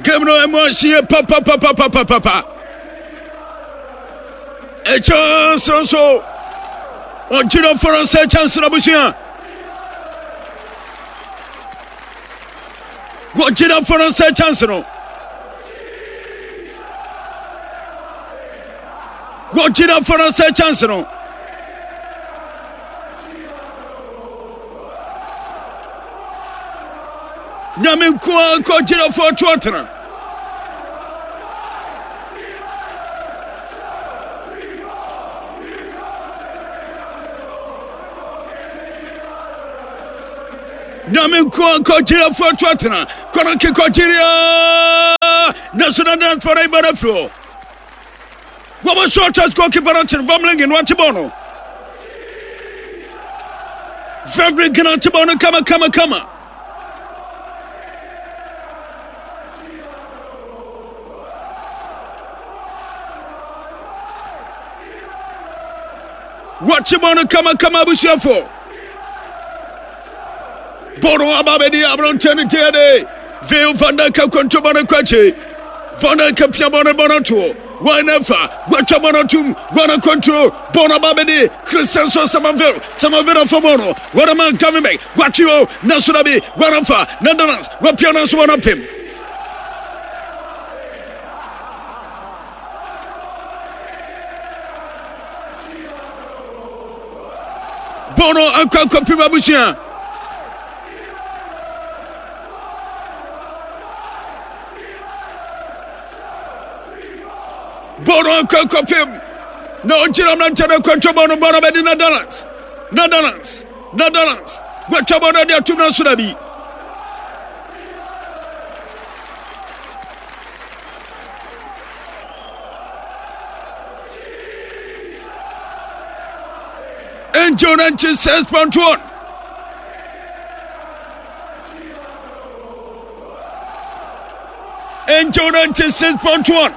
Game no emotion, papa. A chance also. On Gino for a chance in Abusia. What Gino for a chance? What Gino for a chance? Namin ko Gino for Twitter. Namin ko Gino for Twitter. Kono ko Gino. National dance for a butterfly. What was short as goalkeeper on Vomling in Watibono? Fabric and Antibono, come. Watibono, come, Bushafo. Bono Ababedi, Abron Tenete, Veo Vandaka Contobono Quache, Vandaka Piabono Bonoto. Whenever, Guachabonotum, Guana Control, Bonababedi, Christian Samavera for Bono, Guanaman Government, Guachio, Nasunabi, Guanafa, Netherlands, Guapianos one of him. Bono Anka Pimabusia. Bono Kokopim. No Jiramantana Controbono Bonabedi Netherlands. Guachabono de Tuna Sunabi. And Jonathan says, .1. And Jonathan says, .1.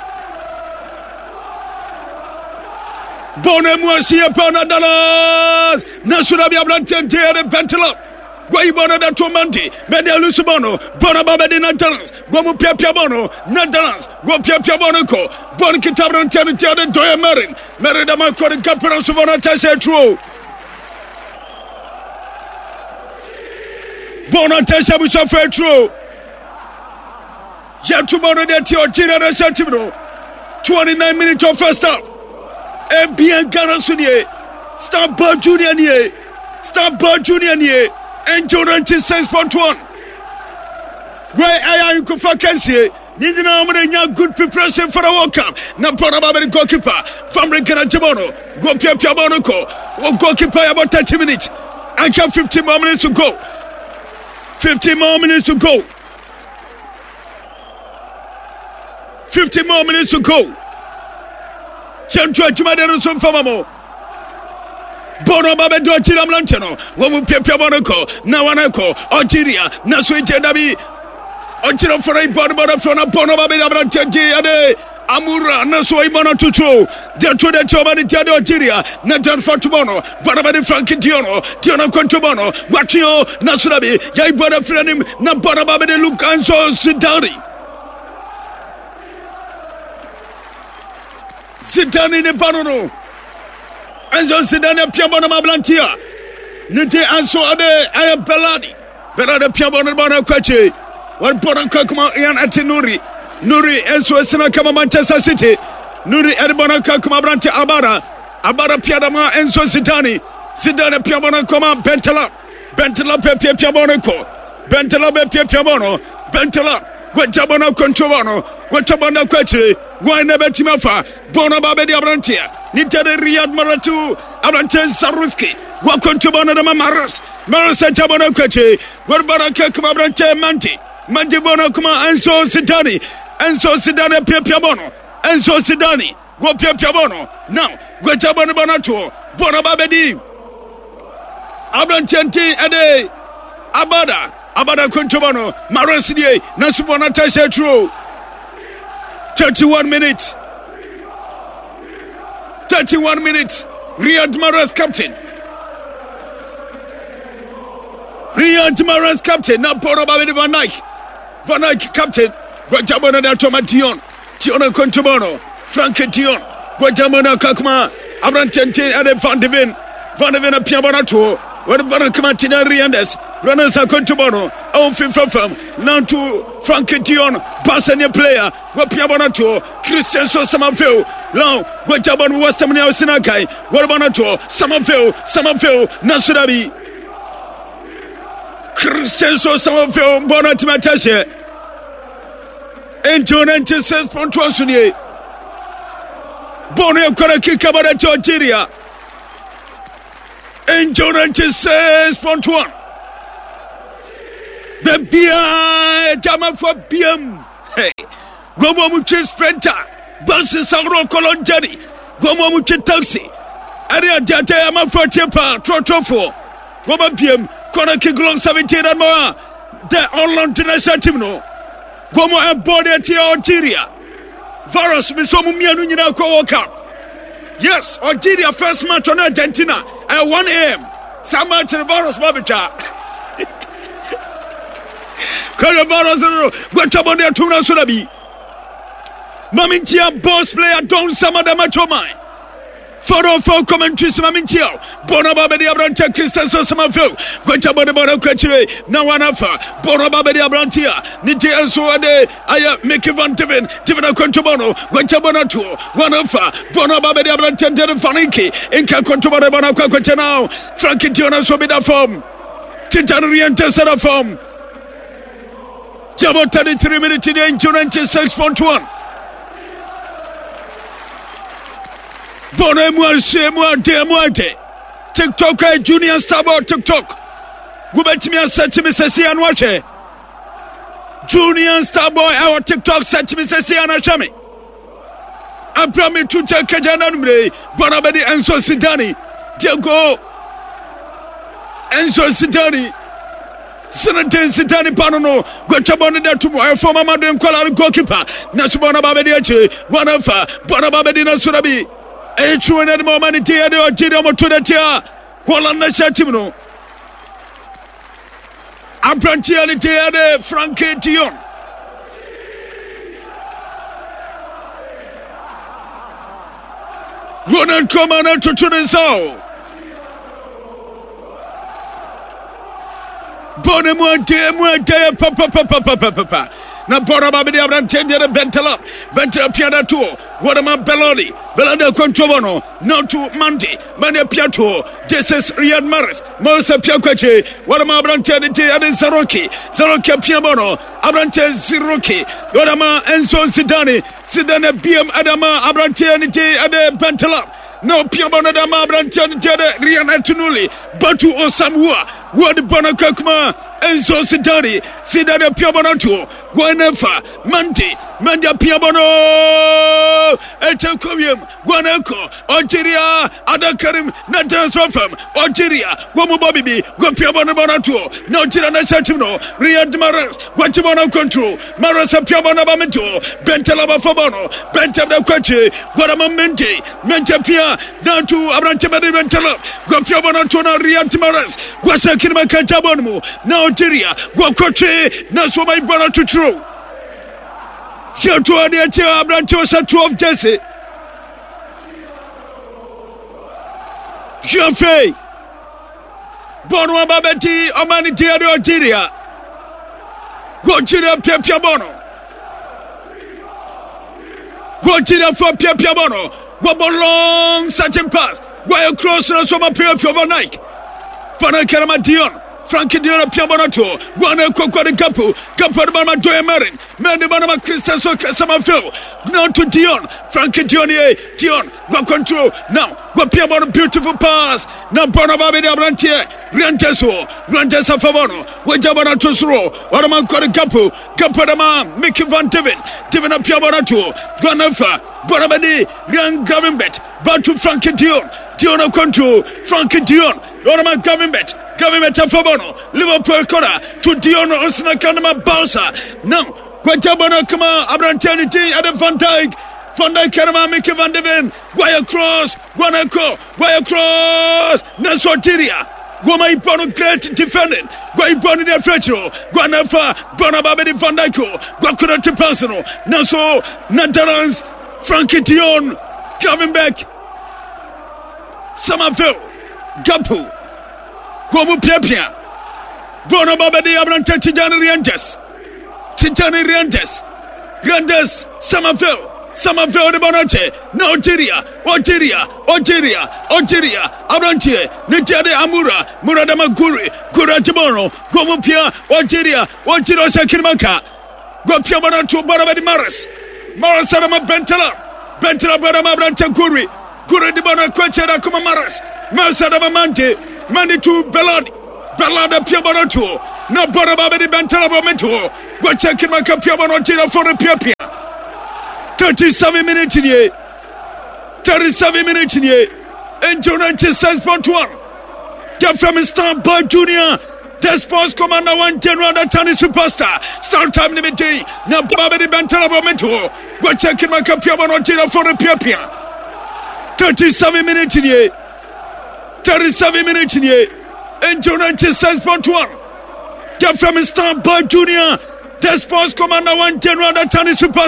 Bonemoisia Panadalas, Nasurabia Blantente and Pentala, Guaibona da Tomanti, Media Lusubono, Bonababedi Netherlands, Guamupia Piabono, Netherlands, Guapia Piabonoco, Bonkitabran Territory, Doya Marin, Meridama Corin Caperon Suvona Tessa True. Bonatessa was a fair true. Jatumono de Tiotina Santino, 29 minutes of first half. Bien Garasunier, Stamper Junior, and Jonathan 6.1. Where I am Kufakensi, needing a good preparation for a World Cup. Napona Babel goalkeeper, from Rincanajabono, Gopia Piabonoco, or goalkeeper about 30 minutes. I have 15 more minutes to go. 15 more minutes to go. 15 more minutes to go. Centro Jumadero son famamo. Bono Babedo Tiram Lantano, Wamu Pia Monaco, Nawanako, Algeria, Naswija Dabi, Altero for a Bono from a Bono Babeda Ade, Amura, Nasway Bono Tutu, Deto de Tomani Tiado Algeria, Nathan Fortubono, Bonabadi Frankie Diono Contobono, Watio, Nasurabi, Yai Bona Frenim, Napona Babede Lucanso Sidari. Zidane ne Barono. Enzo Zidane Piabono Mablantia. Nite Anso Ade Ayabeladi. Belade Piabono Bono Quache. One Bono Kakuma Ian Atinuri. Nuri Enzo Sena Kama Manchester City. Nuri Edbono Kakuma Brante Abara. Abara Piadama Enzo Zidane. Zidane Piabono Koma Bentala. Bentala Pepia Piabono. Bentala Pepia Piabono. Bentala. Guachabono Controbono. Guachabona Quache. Guayna Betimafa. Bono Babedi Abrantia. Nitere Riyad Maratu. Abrante Saruski. Guacontobona de Maras. Maras Chabono Quache. Guarbara Kakuma Brante Manti. Manti Bono Kuma Enzo Sidani. Enzo Sidane Piabono. Enzo Sidani. Guapia Piabono. Now, Guachabono Bonato. Bono Babedi. Abrantianti Ade. Abada Contobono, Marosidi, Nasubona Tasha True. 31 minutes. 31 minutes. Riyad Mahrez captain. Riyad Mahrez captain. Now Bono Babedi Van Dijk captain. Guatabona da Tomation. Tion Contobono. Frankie Dion. Guatamona Kakma. Abrantente and Van de Ven. Van de Ven a Piabonato. What about Kamatina Riandes? Runners are Contobono. Oh, from now to Frankie Dion. Passing player. What Piabonato. Christian Sosamaville. Long. Guatabon Westamania Sinakai. What about Samaville? Nasurabi. Christian Sosamaville. Bonatimatashe. And John says Pontosunie. Bonnie Kora Kikabara to Algeria. And John says Pontuan. The beer, Jama for BM. Hey, Gomomuchi Sprinter. Buses Sauro Colon Jenny. Gomomuchi Taxi. Area Jatayama for Tipa. Trotofo. Goma BM. Kona Kiglong 17 and more. The Orlando International. Gomo and body at Algeria. Virus Misomu Mianuna World Cup. Yes, Algeria first match on Argentina at 1 a.m. Some match in Virus Babita. Coronavirus, Guatabonde Tuna Surabi. Mamintia, boss player, don't Samada Machomai. Photo for commentaries, Mamintio. Bonababedi Abranta, Christian Sosamafil. Guatabonde Bonaquatre, Nawanafa. Bonababedi Abrantia. Nitia Suade, Aya, Mickey Van Diven, Divina Contobono, Guatabonato, Wanafa. Bonababedi Abranta, Faniki, Inca Contobono Bonaquacana, Frankie Diona Sobida form. Titanriente Sera form. Jabo 33 minutes in 6.1. Bonne-moi, chez moi, de TikTok, Junior Starboy, TikTok. Goubetimia, Satchimi, Sessi, and watch it. Junior Starboy, our TikTok, Satchimi, Sessi, and Ashami. I promise to take Kajanamre, Bonabedi, and so Sidani. Diego, and so Sidani. Senator Sidani Panono, Guatabona to my former Madam Kola goalkeeper, Nasubona Babedi, Wanafa, Bonababedi, Surabi. A true and moment, dear, or Gideon to the tear. Holland Shatimno. Apprentice, dear, Frankie Dion. Ronald Commander to the South. Bonne-moi, dear, papa. Na bora babedi abrantende de bentala piada to what am I Belodi Belada Controbono no to Monday Mania Piato this is Riyad Maris Mosa Piaquache what am I abrantende and Zaroki Piabono Abrante Ziroki what am I Enzo Zidane BM Adama abrantende and bentala no Piabono Adama abrantende Rian Antunuli Batu Osamua what Bonakakma Enzo Zidane Piabono Guanefa, Mandia Piabono, Etelcomium, Guaneco, Algeria, Adakarim, Natasofam, Algeria, Guamubabi, Guapiabono Bonato, no Tirana Satino, Riyad Maras, Guatimona Control, Marasa Piabona Bamento, Bentalaba Fabono, Bentab Quache, Guadamamente, Mentapia, down to Abrantebadi Ventala, Guapiabona Tona, Riyad Maras, Guasakima Cantabonmu, no Algeria, Guacoche, Naswamai Bonato. Here to an Abrantosa 12 Jesse. Jean-Fay Bono Babeti, Omani Dia de Algeria. Gojira Piabono. Gojira for Piabono. Wabolong such a pass. Why across the summer period for Nike. Fana Karamadion. Frankie Dion Piabonato, Guana Coco de Capu, Caparama Doya Marin, Mandabanama Christian Samafil, now to Dion, Frankie Dion, go control, now, go Piabono, beautiful pass, now Bonababi Abrantier, Rantesa Favono, Wajabana Tosro, Waraman Coco Capu, Caparama, Mickey Van Diven Piabonato, Guanafa, Bonabadi, Young Government, Batu Frankie Dion control, Frankie Dion, Waraman Government Fabono, Liverpool Kora, to Dion Osna Kanama Balsa. Now, Guatabona Kama, Abrantanity, and Van Dyke Kanama, Mickey Van de Ven, Guaya Cross, Guanaco, Nasotiria, Goma Ipono great defending. Gwa Iboni de Fretro. Gwa Nafa. Bona Babedi Van Dyko. Gwa Kurati Personal. Naso Netherlands. Frankie Dion. Gravenbeck. Samafel. Gapu. Gomu Piapia. Bona Babedi Abrante Tijani Rientes. Tijani Rientes. Rientes. Samafel. Samafel de Bonache, no Algeria, Abrantie, Nitiade Amura, Muradama Guri, Guratibono, Gomupia, Algeria, Sakimaka, Gopia Bonato, Barabadi Maris, Marasarama Bentala, Barama Branta Guri, Gura de Bona Quachera Kuma Maris, Marsadama Mante, Manitu Belada Piabonato, no Barabadi Bentala Bomento, Guachakimaka Piabonatina for a Piapia. 37 minutes in here. 37 minutes in here. And Jonah 96.1. Get from Star Junior. The sports commander 1 General Attorney Superstar. Start time limit day. Now Babadi Bantala Momento. Go check in my Capia Monotira for a Piapia. 37 minutes in here. 37 minutes in here. And Jonah 96.1. Get from Star Junior. The sports commander 1 General Attorney Superstar.